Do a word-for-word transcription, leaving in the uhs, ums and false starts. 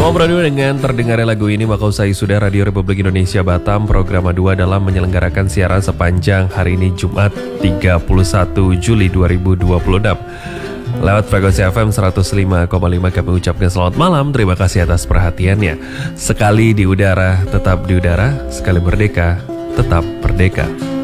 Ngobrol dengan terdengarnya lagu ini maka usai sudah Radio Republik Indonesia Batam Program dua dalam menyelenggarakan siaran sepanjang hari ini Jumat tiga puluh satu Juli dua ribu dua puluh enam. Lewat frekuensi F M seratus lima koma lima kami ucapkan selamat malam. Terima kasih atas perhatiannya. Sekali di udara tetap di udara, sekali merdeka tetap merdeka.